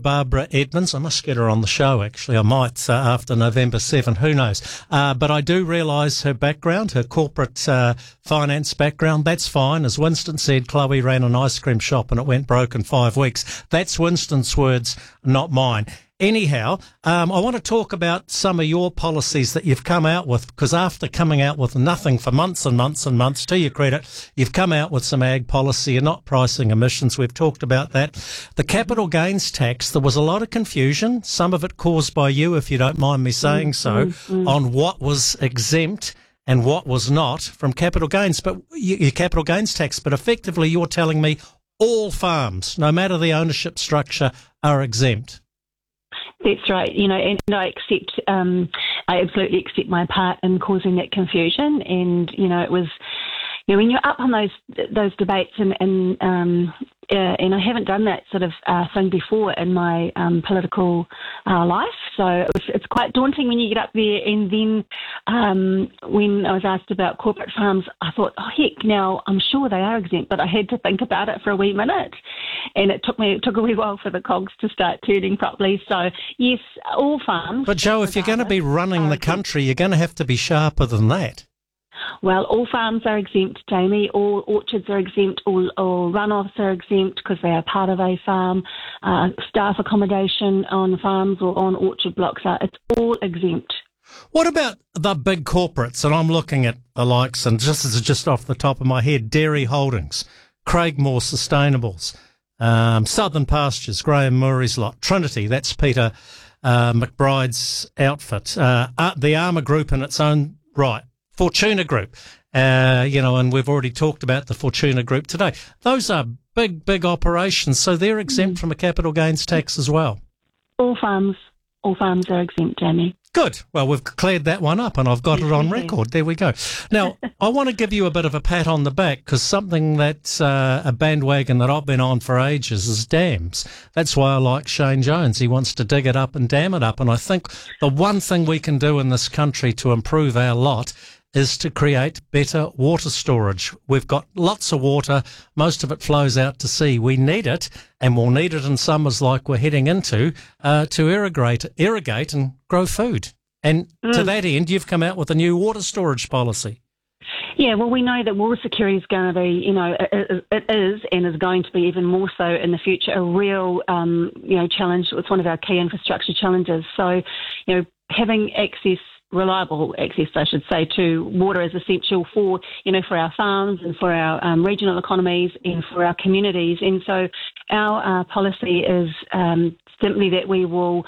Barbara Edmonds. I must get her on the show, actually. I might after November 7, who knows. But I do realise her background, her corporate finance background. That's fine. As Winston said, Chloe ran an ice cream shop and it went broke in 5 weeks. That's Winston's words, not mine. Anyhow, I want to talk about some of your policies that you've come out with, because after coming out with nothing for months and months and months, to your credit, you've come out with some ag policy. You're not pricing emissions. We've talked about that. The capital gains tax, there was a lot of confusion, some of it caused by you, if you don't mind me saying so, on what was exempt and what was not from capital gains, but your capital gains tax. But effectively, you're telling me all farms, no matter the ownership structure, are exempt. That's right, and I absolutely accept my part in causing that confusion. And, it was, when you're up on those debates and I haven't done that sort of thing before in my political life, so it's quite daunting when you get up there. And then when I was asked about corporate farms, I thought, oh heck, now I'm sure they are exempt, but I had to think about it for a wee minute, and it took a wee while for the cogs to start turning properly. So yes, all farms. But Joe, if you're going to be running the country, you're going to have to be sharper than that. Well, all farms are exempt, Jamie. All orchards are exempt. All runoffs are exempt because they are part of a farm. Staff accommodation on farms or on orchard blocks it's all exempt. What about the big corporates? And I'm looking at the likes, and just off the top of my head, Dairy Holdings, Craigmore Sustainables, Southern Pastures, Graham Murray's lot, Trinity, that's Peter McBride's outfit, the Armour Group in its own right, Fortuna Group, and we've already talked about the Fortuna Group today. Those are big operations, so they're exempt from a capital gains tax as well. All farms are exempt, Jamie. Good. Well, we've cleared that one up, and I've got it on record. There we go. Now, I want to give you a bit of a pat on the back, because something that's a bandwagon that I've been on for ages is dams. That's why I like Shane Jones. He wants to dig it up and dam it up. And I think the one thing we can do in this country to improve our lot is to create better water storage. We've got lots of water. Most of it flows out to sea. We need it, and we'll need it in summers like we're heading into, to irrigate and grow food. And to that end, you've come out with a new water storage policy. Yeah, well, we know that water security is going to be, it is and is going to be even more so in the future, a real, challenge. It's one of our key infrastructure challenges. So, having reliable access, I should say, to water is essential for our farms and for our regional economies and for our communities. And so our policy is simply that we will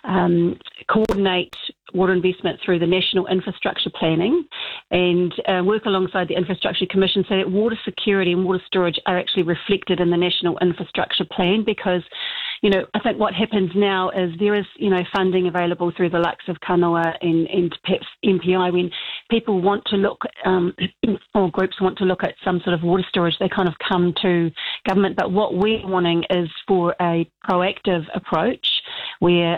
coordinate water investment through the National Infrastructure Planning and work alongside the Infrastructure Commission so that water security and water storage are actually reflected in the National Infrastructure Plan, because I think what happens now is there is, funding available through the likes of Kanoa and perhaps MPI. When people want to look, or groups want to look at some sort of water storage, they kind of come to government. But what we're wanting is for a proactive approach where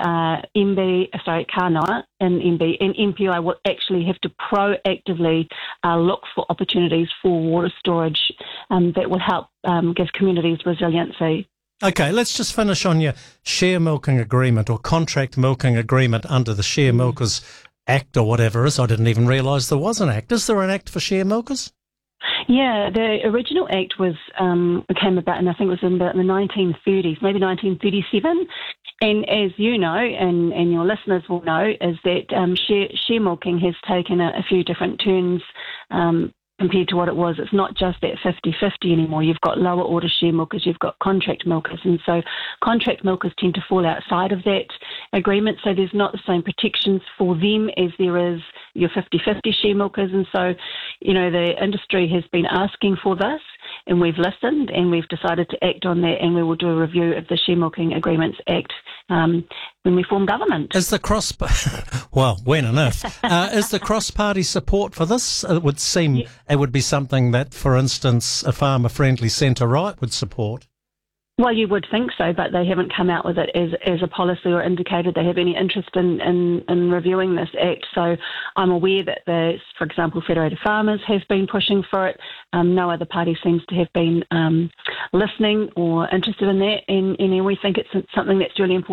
Kanoa and MPI will actually have to proactively look for opportunities for water storage that will help give communities resiliency. Okay, let's just finish on your share milking agreement or contract milking agreement under the Share Milkers Act or whatever it is. I didn't even realise there was an act. Is there an act for share milkers? Yeah, the original act came about, and I think it was in the 1930s, maybe 1937. And as you know, and your listeners will know, is that share milking has taken a few different turns compared to what it was. It's not just that 50-50 anymore. You've got lower order share milkers, you've got contract milkers, and so contract milkers tend to fall outside of that agreement, so there's not the same protections for them as there is your 50-50 share milkers. And so, the industry has been asking for this, and we've listened and we've decided to act on that, and we will do a review of the Share Milking Agreements Act when we form government. Is the when and if, is the cross-party support for this? It would seem it would be something that, for instance, a farmer-friendly centre-right would support. Well, you would think so, but they haven't come out with it as a policy or indicated they have any interest in reviewing this act. So I'm aware that for example, Federated Farmers have been pushing for it. No other party seems to have been listening or interested in that, and we think it's something that's really important